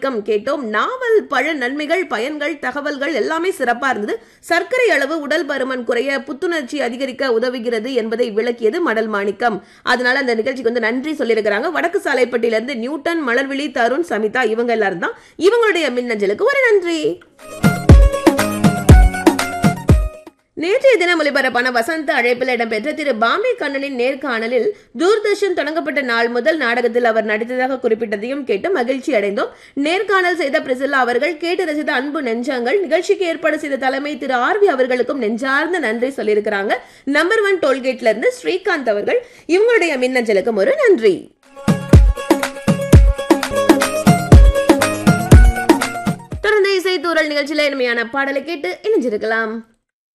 மாணிக்கம் கேட்டோம். நாவல் பழ நன்மைகள், பயன்கள், தகவல்கள் எல்லாமே சிறப்பா இருந்தது. சர்க்கரை அளவு உடல் பருமன் குறைய, புத்துணர்ச்சி அதிகரிக்க உதவுகிறது என்பதை விளக்கியது மடல் மாணிக்கம். அதனால அந்த நிகழ்ச்சிக்கு வந்து நன்றி சொல்லியிருக்கிறாங்க. வடக்கு சாலைப்பட்டியில இருந்து நியூட்டன், மலர்விழி, தருண், சமிதா இவங்க எல்லாரும் தான். இவங்களுடைய மின்னஞ்சலுக்கு ஒரு நன்றி. நேற்றைய தினம் ஒலிபரப்பான வசந்த அழைப்பில் இடம்பெற்ற திரு பாம்பே கண்ணனின் நேர்காணலில் தூர்தர்ஷன் தொடங்கப்பட்ட நாள் முதல் நாடகத்தில் அவர் நடித்ததாக குறிப்பிட்டதையும் கேட்டு மகிழ்ச்சி அடைந்தோம். நேர்காணல் செய்த பிரிசில்லா அவர்கள், கேட்டு ரசித்த அன்பு நெஞ்சங்கள், நிகழ்ச்சிக்கு ஏற்பாடு செய்த தலைமை திரு ஆர்வி அவர்களுக்கும் நெஞ்சார்ந்த நன்றி சொல்லியிருக்கிறாங்க. நம்பர் 1 டோல்கேட்ல இருந்து ஸ்ரீகாந்த் அவர்கள். இவங்களுடைய மின்னஞ்சலுக்கும் ஒரு நன்றி. தொடர்ந்து இசை தூரல் நிகழ்ச்சியில இனிமையான பாடலை கேட்டு இணைஞ்சிருக்கலாம்.